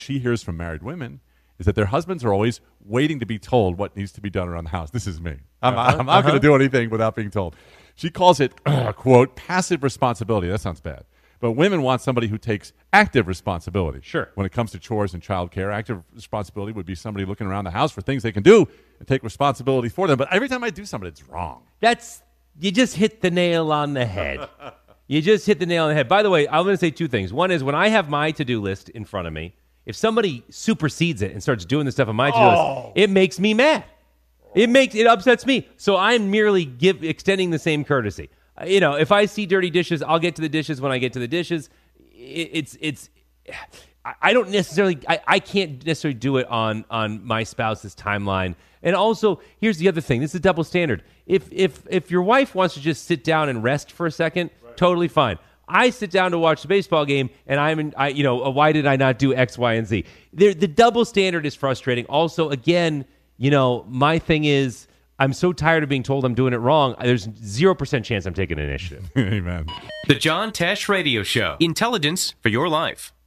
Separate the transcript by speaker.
Speaker 1: she hears from married women is that their husbands are always waiting to be told what needs to be done around the house. This is me. I'm not going to do anything without being told. She calls it, quote, passive responsibility. That sounds bad. But women want somebody who takes active responsibility.
Speaker 2: Sure.
Speaker 1: When it comes to chores and childcare, active responsibility would be somebody looking around the house for things they can do and take responsibility for them. But every time I do something, it's wrong.
Speaker 2: You just hit the nail on the head. You just hit the nail on the head. By the way, I'm going to say two things. One is when I have my to-do list in front of me, if somebody supersedes it and starts doing the stuff on my to-do list, it makes me mad. It upsets me. So I'm merely extending the same courtesy. If I see dirty dishes, I'll get to the dishes when I get to the dishes. I don't necessarily, I can't necessarily do it on my spouse's timeline. And also, here's the other thing. This is a double standard. If your wife wants to just sit down and rest for a second, totally fine. I sit down to watch the baseball game, and why did I not do X, Y, and Z? The double standard is frustrating. Also, again, my thing is, I'm so tired of being told I'm doing it wrong. There's 0% chance I'm taking initiative.
Speaker 1: Amen.
Speaker 3: The John Tesh Radio Show. Intelligence for your life.